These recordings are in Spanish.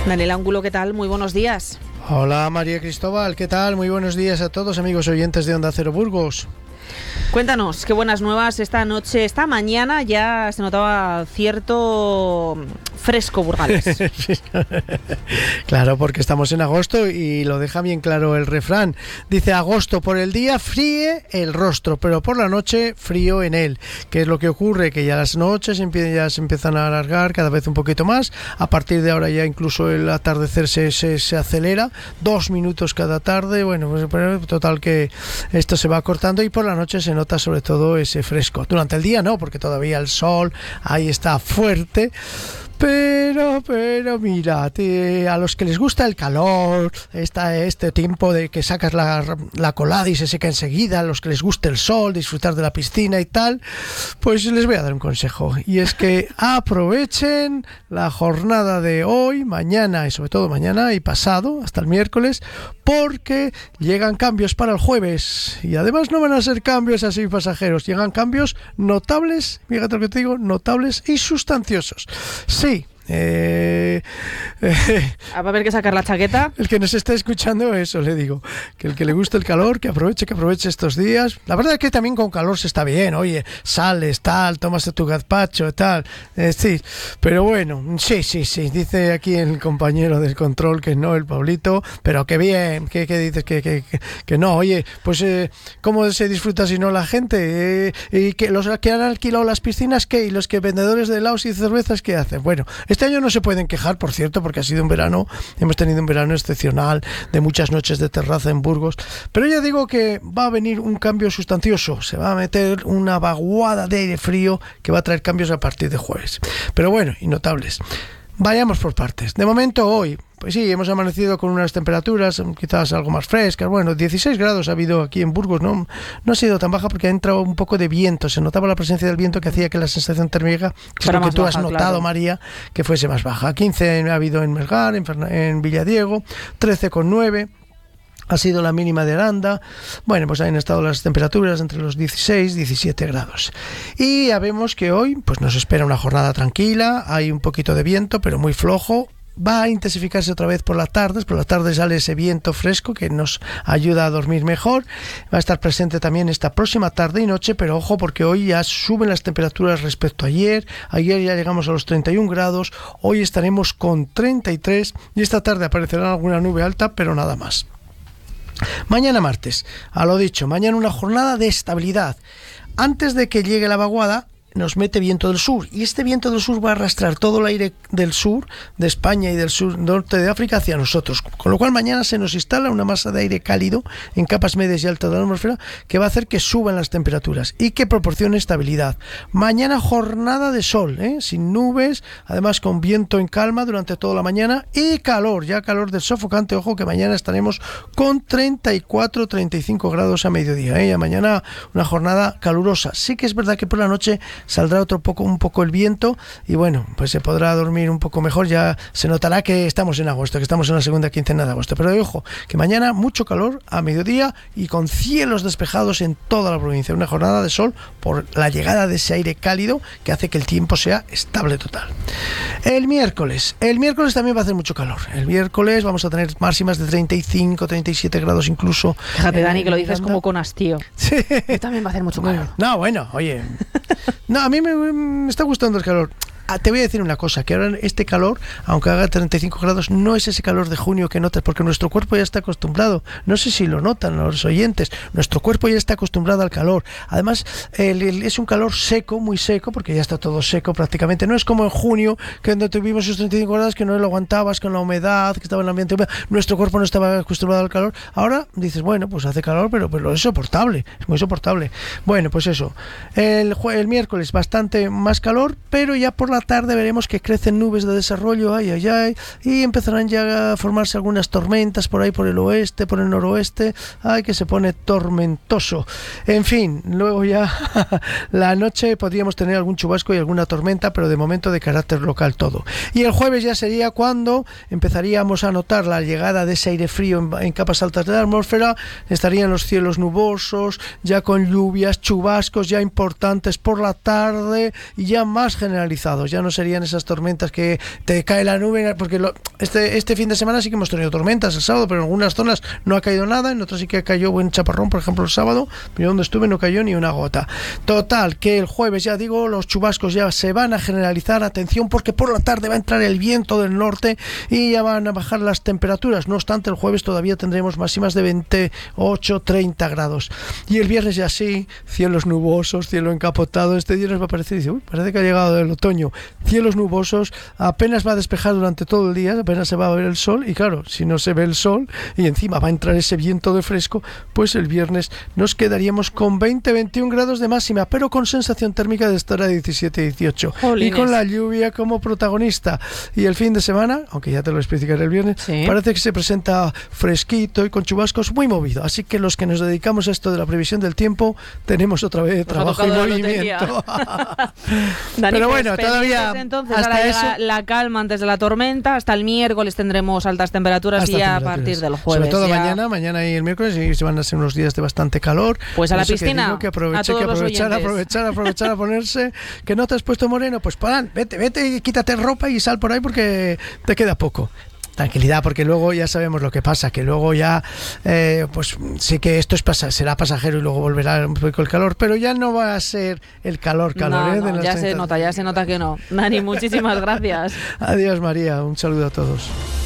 Daniel Ángulo, ¿qué tal? Muy buenos días. Hola María Cristóbal, ¿qué tal? Muy buenos días a todos amigos oyentes de Onda Cero Burgos. Cuéntanos, qué buenas nuevas esta noche, esta mañana ya se notaba cierto fresco Burgales. Claro, porque estamos en agosto y lo deja bien claro el refrán. Dice: agosto por el día fríe el rostro, pero por la noche frío en él. ¿Qué es lo que ocurre? Que ya las noches ya se empiezan a alargar cada vez un poquito más. A partir de ahora ya incluso el atardecer se acelera, 2 minutos cada tarde. Bueno, pues total que esto se va cortando y por la noche se nota sobre todo ese fresco. Durante el día no, porque todavía el sol ahí está fuerte. Pero mira, a los que les gusta el calor, este tiempo de que sacas la colada y se seca enseguida, a los que les gusta el sol, disfrutar de la piscina y tal, pues les voy a dar un consejo. Y es que aprovechen la jornada de hoy, mañana y sobre todo mañana y pasado, hasta el miércoles, porque llegan cambios para el jueves. Y además no van a ser cambios así pasajeros, llegan cambios notables, fíjate lo que te digo, notables y sustanciosos. Sí. Va a haber que sacar la chaqueta. El que nos está escuchando, eso le digo, que el que le guste el calor, que aproveche estos días. La verdad es que también con calor se está bien. Oye, sales, tal, tomas tu gazpacho, tal, sí, pero bueno, sí, dice aquí el compañero del control que no, el Pablito, pero que bien, que dices que no. Oye, pues ¿cómo se disfruta si no la gente? Y que los que han alquilado las piscinas, ¿qué? Y los que vendedores de helados y cervezas, ¿qué hacen? Bueno, este año no se pueden quejar, por cierto, porque ha sido un verano, hemos tenido un verano excepcional, de muchas noches de terraza en Burgos, pero ya digo que va a venir un cambio sustancioso, se va a meter una vaguada de aire frío que va a traer cambios a partir de jueves. Pero bueno, y notables. Vayamos por partes. De momento hoy, pues sí, hemos amanecido con unas temperaturas quizás algo más frescas. Bueno, 16 grados ha habido aquí en Burgos, no ha sido tan baja porque ha entrado un poco de viento. Se notaba la presencia del viento que hacía que la sensación térmica, que es lo que tú has notado, claro, María, que fuese más baja. 15 ha habido en Melgar, en Villadiego, 13,9. Ha sido la mínima de Aranda. Bueno, pues han estado las temperaturas entre los 16 y 17 grados. Y ya vemos que hoy pues nos espera una jornada tranquila. Hay un poquito de viento, pero muy flojo. Va a intensificarse otra vez por las tardes. Por las tardes sale ese viento fresco que nos ayuda a dormir mejor. Va a estar presente también esta próxima tarde y noche, pero ojo porque hoy ya suben las temperaturas respecto a ayer. Ayer ya llegamos a los 31 grados, hoy estaremos con 33 y esta tarde aparecerá alguna nube alta, pero nada más. Mañana martes, a lo dicho, mañana una jornada de estabilidad. Antes de que llegue la vaguada, nos mete viento del sur y este viento del sur va a arrastrar todo el aire del sur de España y del sur norte de África hacia nosotros, con lo cual mañana se nos instala una masa de aire cálido en capas medias y altas de la atmósfera que va a hacer que suban las temperaturas y que proporcione estabilidad. Mañana jornada de sol, sin nubes, además con viento en calma durante toda la mañana y calor, ya calor del sofocante. Ojo que mañana estaremos con 34-35 grados a mediodía, ya mañana una jornada calurosa. Sí que es verdad que por la noche saldrá un poco el viento y bueno, pues se podrá dormir un poco mejor. Ya se notará que estamos en agosto, que estamos en la segunda quincena de agosto, pero ojo, que mañana mucho calor a mediodía y con cielos despejados en toda la provincia, una jornada de sol por la llegada de ese aire cálido que hace que el tiempo sea estable total. El miércoles también va a hacer mucho calor. El miércoles vamos a tener máximas de 35, 37 grados incluso. Fíjate, Dani, que lo dices como con hastío. Sí. También va a hacer mucho calor. No, bueno, oye, no, a mí me está gustando el calor. Te voy a decir una cosa, que ahora este calor, aunque haga 35 grados, no es ese calor de junio que notas, porque nuestro cuerpo ya está acostumbrado. No sé si lo notan los oyentes, nuestro cuerpo ya está acostumbrado al calor. Además, es un calor seco, muy seco, porque ya está todo seco prácticamente. No es como en junio, que cuando tuvimos esos 35 grados que no lo aguantabas con la humedad, que estaba en el ambiente húmedo. Nuestro cuerpo no estaba acostumbrado al calor. Ahora dices, bueno, pues hace calor, pero es soportable, es muy soportable. Bueno, pues eso. El miércoles bastante más calor, pero ya por la tarde veremos que crecen nubes de desarrollo, y empezarán ya a formarse algunas tormentas por ahí, por el oeste, por el noroeste, que se pone tormentoso. En fin, luego ya la noche podríamos tener algún chubasco y alguna tormenta, pero de momento de carácter local todo. Y el jueves ya sería cuando empezaríamos a notar la llegada de ese aire frío en capas altas de la atmósfera. Estarían los cielos nubosos, ya con lluvias, chubascos ya importantes por la tarde y ya más generalizados. Ya no serían esas tormentas que te cae la nube, porque este fin de semana sí que hemos tenido tormentas el sábado, pero en algunas zonas no ha caído nada, en otras sí que cayó buen chaparrón, por ejemplo el sábado, pero donde estuve no cayó ni una gota. Total, que el jueves, ya digo, los chubascos ya se van a generalizar, atención, porque por la tarde va a entrar el viento del norte y ya van a bajar las temperaturas. No obstante, el jueves todavía tendremos máximas de 28, 30 grados. Y el viernes ya sí, cielos nubosos, cielo encapotado. Este día nos va a parecer, dice, parece que ha llegado el otoño. Cielos nubosos, apenas va a despejar durante todo el día, apenas se va a ver el sol. Y claro, si no se ve el sol y encima va a entrar ese viento de fresco, pues el viernes nos quedaríamos con 20-21 grados de máxima, pero con sensación térmica de estar a 17-18. Y con la lluvia como protagonista. Y el fin de semana, aunque ya te lo explicaré el viernes, sí, parece que se presenta fresquito y con chubascos muy movido. Así que los que nos dedicamos a esto de la previsión del tiempo, tenemos otra vez trabajo y movimiento. Dani, pero bueno, todavía entonces hasta eso, la calma antes de la tormenta, hasta el miércoles tendremos altas temperaturas y ya a partir del jueves. Sobre todo ya... mañana y el miércoles y van a ser unos días de bastante calor. Pues a la piscina, que aprovechar a ponerse. Que no te has puesto moreno, pues vete y quítate ropa y sal por ahí porque te queda poco. Tranquilidad, porque luego ya sabemos lo que pasa, que luego ya pues sí que esto será pasajero y luego volverá un poco el calor, pero ya no va a ser el calor, no, ya se nota que no. Dani, muchísimas gracias. Adiós, María, un saludo a todos.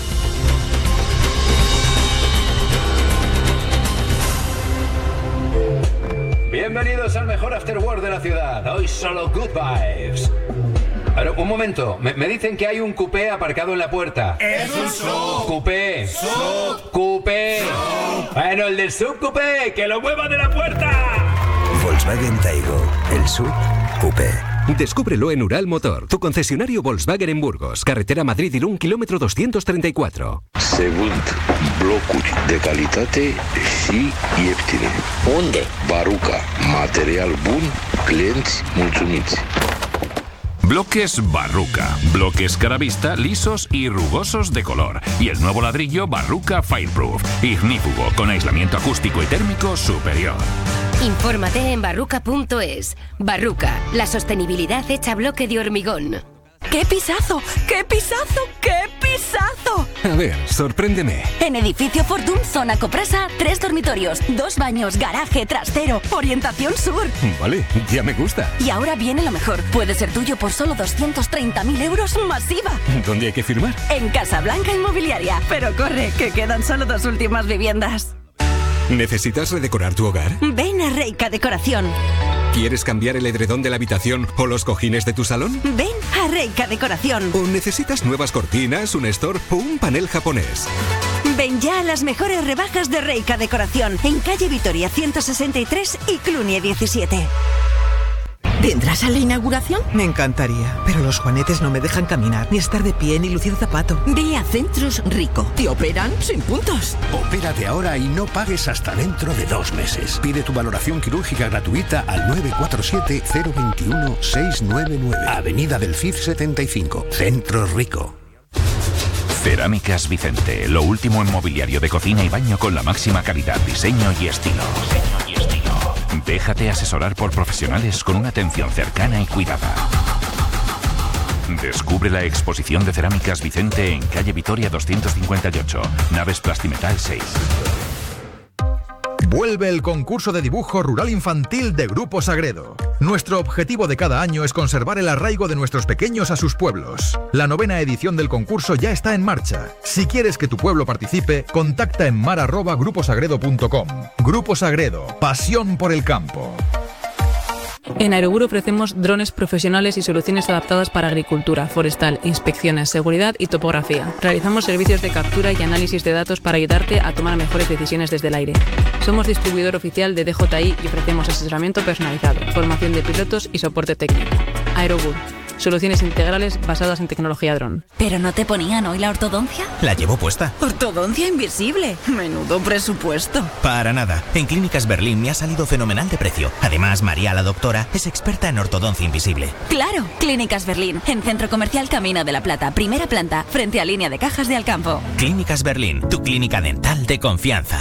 Bienvenidos al mejor after work de la ciudad. Hoy solo good vibes. Pero, un momento, me dicen que hay un coupé aparcado en la puerta. ¡Es un sub! ¡Coupé! ¡Sub! ¡Coupé! ¡Sub! Bueno, el del sub-coupé, ¡que lo mueva de la puerta! Volkswagen Taigo, el sub coupé. Descúbrelo en Ural Motor, tu concesionario Volkswagen en Burgos, carretera Madrid-Irún, kilómetro 234. Segund blocuri de calitate și ieftine. Unde? Baruca, material bun, clienți mulțumiți. Bloques Barruca. Bloques Caravista lisos y rugosos de color. Y el nuevo ladrillo Barruca Fireproof. Ignífugo con aislamiento acústico y térmico superior. Infórmate en barruca.es. Barruca, la sostenibilidad hecha bloque de hormigón. ¡Qué pisazo! ¡Qué pisazo! ¡Qué pisazo! A ver, sorpréndeme. En Edificio Fortune, zona Coprasa, 3 dormitorios, 2 baños, garaje, trastero, orientación sur. Vale, ya me gusta. Y ahora viene lo mejor. Puede ser tuyo por solo 230.000 euros masiva. ¿Dónde hay que firmar? En Casablanca Inmobiliaria. Pero corre, que quedan solo 2 últimas viviendas. ¿Necesitas redecorar tu hogar? Ven a Reika Decoración. ¿Quieres cambiar el edredón de la habitación o los cojines de tu salón? Ven a Reika Decoración. ¿O necesitas nuevas cortinas, un store o un panel japonés? Ven ya a las mejores rebajas de Reika Decoración en calle Vitoria 163 y Cluny 17. ¿Vendrás a la inauguración? Me encantaría, pero los juanetes no me dejan caminar, ni estar de pie, ni lucir zapato. Ve a Centros Rico. ¿Te operan sin puntos? Opérate ahora y no pagues hasta dentro de 2 meses. Pide tu valoración quirúrgica gratuita al 947-021-699. Avenida del CIF 75, Centros Rico. Cerámicas Vicente, lo último en mobiliario de cocina y baño con la máxima calidad, diseño y estilo. Déjate asesorar por profesionales con una atención cercana y cuidada. Descubre la exposición de Cerámicas Vicente en calle Vitoria 258, naves Plastimetal 6. Vuelve el concurso de dibujo rural infantil de Grupo Sagredo. Nuestro objetivo de cada año es conservar el arraigo de nuestros pequeños a sus pueblos. La 9ª edición del concurso ya está en marcha. Si quieres que tu pueblo participe, contacta en mar@gruposagredo.com. Grupo Sagredo, pasión por el campo. En Aerobur ofrecemos drones profesionales y soluciones adaptadas para agricultura, forestal, inspecciones, seguridad y topografía. Realizamos servicios de captura y análisis de datos para ayudarte a tomar mejores decisiones desde el aire. Somos distribuidor oficial de DJI y ofrecemos asesoramiento personalizado, formación de pilotos y soporte técnico. Aerobur. Soluciones integrales basadas en tecnología dron. ¿Pero no te ponían hoy la ortodoncia? La llevo puesta. Ortodoncia invisible. Menudo presupuesto. Para nada. En Clínicas Berlín me ha salido fenomenal de precio. Además, María, la doctora, es experta en ortodoncia invisible. Claro. Clínicas Berlín, en Centro Comercial Camino de la Plata, primera planta, frente a línea de cajas de Alcampo. Clínicas Berlín, tu clínica dental de confianza.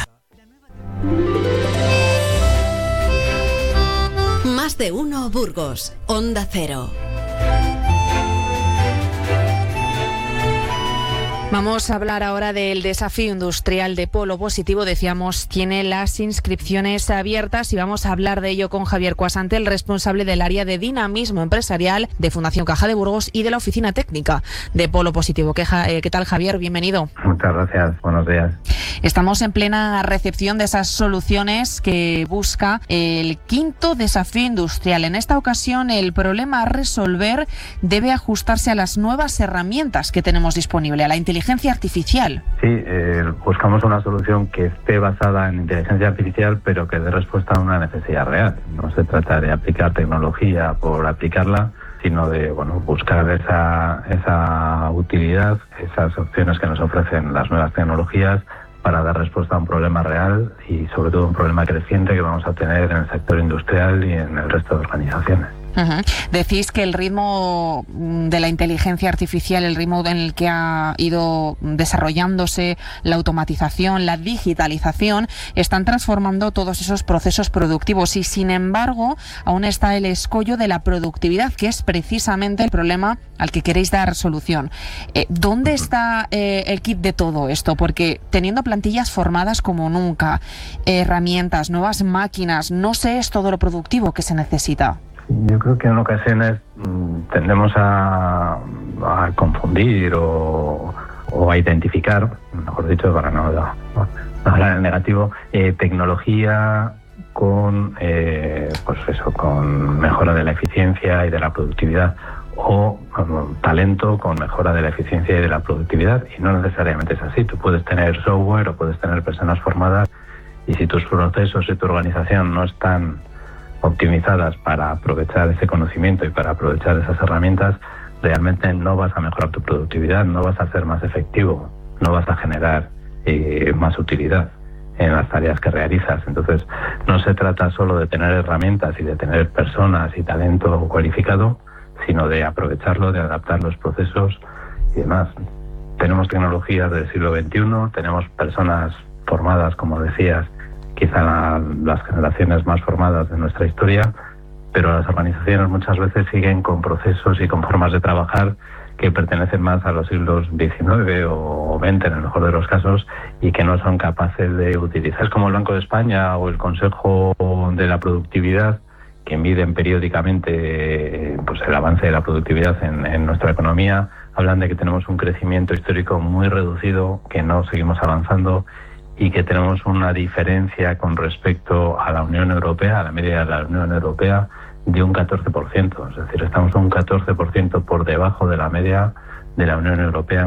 Más de uno Burgos. Onda Cero. Vamos a hablar ahora del desafío industrial de Polo Positivo. Decíamos, tiene las inscripciones abiertas y vamos a hablar de ello con Javier Coasante, el responsable del área de dinamismo empresarial de Fundación Caja de Burgos y de la oficina técnica de Polo Positivo. ¿Qué tal, Javier? Bienvenido. Muchas gracias. Buenos días. Estamos en plena recepción de esas soluciones que busca el quinto desafío industrial. En esta ocasión, el problema a resolver debe ajustarse a las nuevas herramientas que tenemos disponible, a la inteligencia artificial. Sí, buscamos una solución que esté basada en inteligencia artificial, pero que dé respuesta a una necesidad real. No se trata de aplicar tecnología por aplicarla, sino de buscar esa utilidad, esas opciones que nos ofrecen las nuevas tecnologías para dar respuesta a un problema real y sobre todo un problema creciente que vamos a tener en el sector industrial y en el resto de organizaciones. Uh-huh. Decís que el ritmo de la inteligencia artificial, el ritmo en el que ha ido desarrollándose la automatización, la digitalización, están transformando todos esos procesos productivos y, sin embargo, aún está el escollo de la productividad, que es precisamente el problema al que queréis dar solución. ¿Dónde está el kit de todo esto? Porque teniendo plantillas formadas como nunca, herramientas, nuevas máquinas, no se es todo lo productivo que se necesita. Yo creo que en ocasiones tendemos a confundir o a identificar, mejor dicho, para no hablar en negativo, tecnología con con mejora de la eficiencia y de la productividad, o talento con mejora de la eficiencia y de la productividad, y no necesariamente es así. Tú puedes tener software o puedes tener personas formadas, y si tus procesos y tu organización no están optimizadas para aprovechar ese conocimiento y para aprovechar esas herramientas, realmente no vas a mejorar tu productividad, no vas a ser más efectivo, no vas a generar más utilidad en las tareas que realizas. Entonces, no se trata solo de tener herramientas y de tener personas y talento cualificado, sino de aprovecharlo, de adaptar los procesos y demás. Tenemos tecnologías del siglo XXI, tenemos personas formadas, como decías, quizá las generaciones más formadas de nuestra historia, pero las organizaciones muchas veces siguen con procesos y con formas de trabajar que pertenecen más a los siglos XIX o XX en el mejor de los casos, y que no son capaces de utilizar. Es como el Banco de España o el Consejo de la Productividad, que miden periódicamente el avance de la productividad en nuestra economía. Hablan de que tenemos un crecimiento histórico muy reducido, que no seguimos avanzando y que tenemos una diferencia con respecto a la Unión Europea, a la media de la Unión Europea, de un 14%. Es decir, estamos un 14% por debajo de la media de la Unión Europea